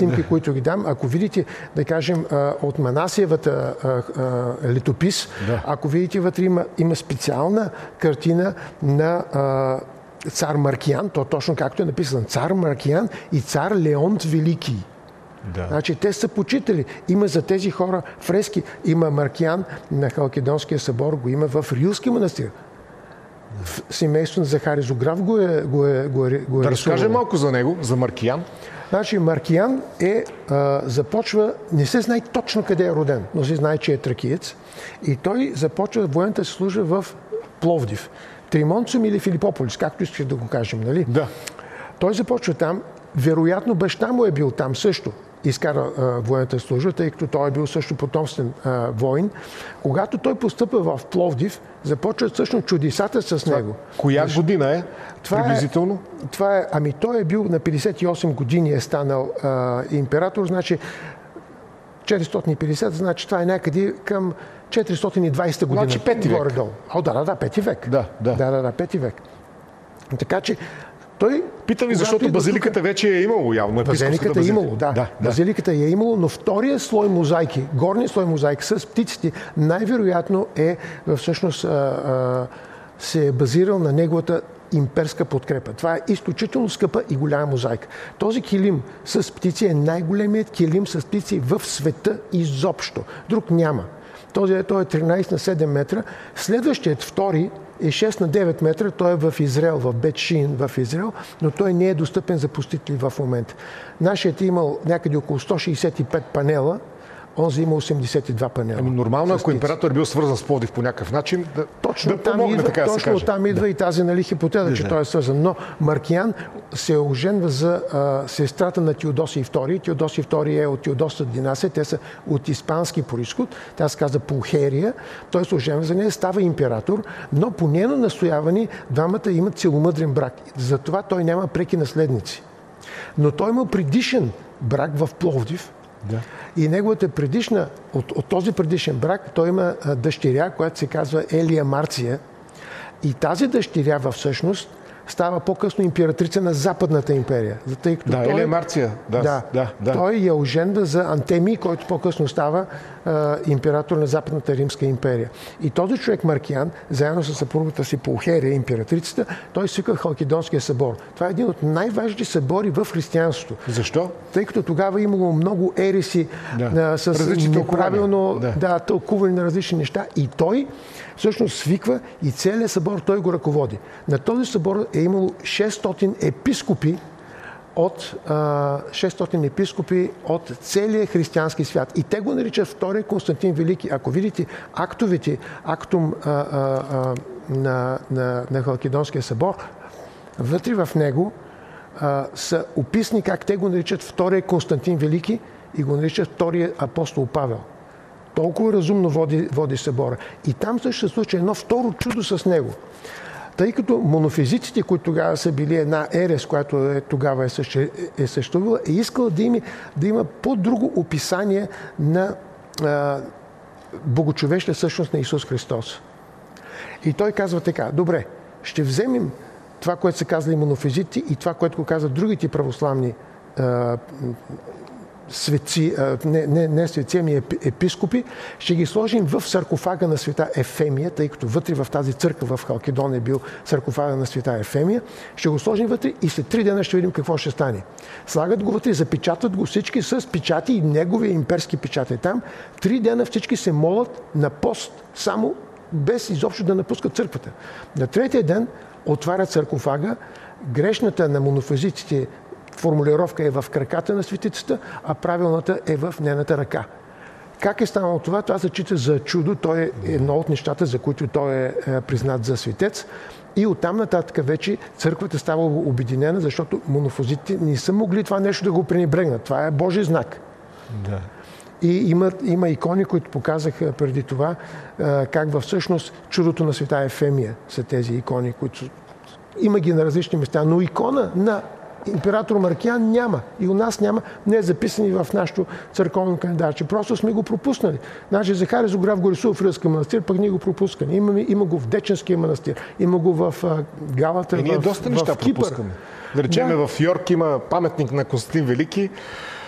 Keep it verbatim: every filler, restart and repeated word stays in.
снимки, които ги дам, ако видите, да кажем, от Манасиевата летопис, да. Ако видите, вътре има, има специална картина на цар Маркиян, то точно както е написано, цар Маркиян и цар Леонт Велики. Да. Значи те са почитали. Има за тези хора фрески. Има Маркиян на Халкидонския събор, го има в Рилски манастир. В семейство на Захари Зограф го е, го е, го е, го е да разкаже малко за него, за Маркиян. Значи Маркиян е, а, започва, не се знае точно къде е роден, но се знае, че е тракиец. И той започва военната служба в Пловдив. Тримонцум или Филипополис, както искаш да го кажем, нали? Да. Той започва там. Вероятно баща му е бил там също. Изкара а, военната служба, тъй като той е бил също потомствен а, воин. Когато той постъпва в Пловдив, започват всъщност чудесата с това, него. Коя Защо? година е? Това приблизително? Е, това е, ами той е бил на петдесет и осем години е станал а, император, значи четиристотин и петдесет, значи това е някъде към четиристотин и двадесета година. Значи пети век. Горе-долу. О, да, да, да, пети век. Да, да. Да, да, да, пети век. Така че той... Питам ви, защото базиликата тук... вече е имало явно. Базиликата е имало, да. да, да. Базиликата е имало, но втория слой мозайки, горният слой мозайки с птиците, най-вероятно е всъщност а, а, се е базирал на неговата имперска подкрепа. Това е изключително скъпа и голяма мозайка. Този килим с птици е най-големият килим с птици в света изобщо. Друг няма. Този той е тринадесет на седем метра. Следващият, втори, е шест на девет метра. Той е в Израел, в Бет Шиин в Израел, но той не е достъпен за посетители в момента. Нашият е имал някъде около сто шейсет и пет панела, онзи има осемдесет и два панела. Ами нормално, ако император е бил свързан с Пловдив по някакъв начин, да, точно да там помогне, идва, така да точно се каже. там идва да. и тази, нали, хипотеза, да, че да. Той е свързан. Но Маркиян се оженва за а, сестрата на Теодосий втори. Теодосий втори е от Теодосът династия. Те са от испански происход. Тя се казва Пулхерия. Той се оженва за нея, става император, но по нейно настояване двамата имат целомъдрен брак. Затова той няма преки наследници. Но той има предишен брак в Пловдив. Да. И неговата предишна, от, от този предишен брак, той има дъщеря, която се казва Елия Марция. И тази дъщеря всъщност става по-късно императрица на Западната империя. Тъй като да, той, Елия Марция. Да, да, да, да. Той я оженва за Антемий, който по-късно става а, император на Западната Римска империя. И този човек Маркиян, заедно с съпругата си Пулхерия, императрицата, той свика Халкидонския събор. Това е един от най-важните събори в християнството. Защо? Тъй като тогава имало много ереси да. а, с неправилно да. Да, тълкуване на различни неща. И той всъщност свиква и целият събор той го ръководи. На този събор е имало шестстотин епископи от, а, шестстотин епископи от целия християнски свят. И те го наричат втория Константин Велики. Ако видите актовете, актум а, а, а, на, на, на Халкидонския събор, вътре в него а, са описани как те го наричат втория Константин Велики и го наричат втория апостол Павел. Толкова разумно води, води събора. И там също се случва едно второ чудо с него. Тъй като монофизиците, които тогава са били една ерес, която е, тогава е, съще, е съществувала, е искала да има, да има по-друго описание на а, богочовешна същност на Исус Христос. И той казва така: добре, ще вземем това, което са казали монофизиците и това, което го казват другите православни а, светци, не, не, не светци, ами епископи, ще ги сложим в саркофага на света Ефемия, тъй като вътре в тази църква в Халкидон е бил саркофага на света Ефемия. Ще го сложим вътре и след три дена ще видим какво ще стане. Слагат го вътре, запечатват го всички с печати и неговия имперски печат е там. Три дена всички се молят на пост, само без изобщо да напускат църквата. На третия ден отварят саркофага, грешната на монофизиците формулировка е в краката на светицата, а правилната е в нейната ръка. Как е станало това? Това се чита за чудо. Той е едно от нещата, за които той е признат за светец. И оттам нататък вече църквата става обединена, защото монофизитите не са могли това нещо да го пренебрегнат. Това е Божий знак. Да. И има, има икони, които показаха преди това как всъщност чудото на света Ефемия са тези икони, които има ги на различни места, но икона на император Маркиян няма. И у нас няма. Не е записани в нашото църковно календарче. Просто сме го пропуснали. Значи Захари Зограф го рисува в Рилския манастир, пък ние го пропускаме. Има, има го в Деченския манастир. Има го в а, Галата, и ние в, доста неща в Кипър. пропускаме. Да речем, да. В Йорк има паметник на Константин Велики.